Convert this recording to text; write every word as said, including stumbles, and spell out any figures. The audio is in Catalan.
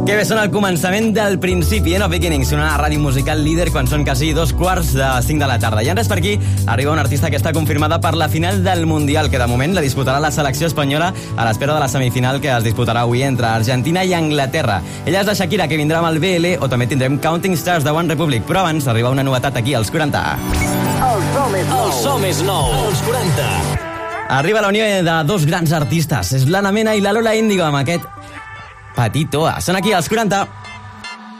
Que bé, són el començament del principi, eh? No beginnings, una ràdio musical líder quan són quasi dos quarts de cinc de la tarda. I res per aquí, arriba una artista que està confirmada per la final del Mundial, que de moment la disputarà la selecció espanyola a l'espera de la semifinal que es disputarà avui entre Argentina i Anglaterra. Ella és la Shakira, que vindrà amb el B L, o també tindrem Counting Stars de One Republic. Però abans arriba una novetat aquí, als quaranta. El som és nou. El som és nou. Els quaranta. Arriba la unió de dos grans artistes. És l'Anna Mena i la Lola Índigo amb aquest Petit Oa. Són aquí, als quaranta.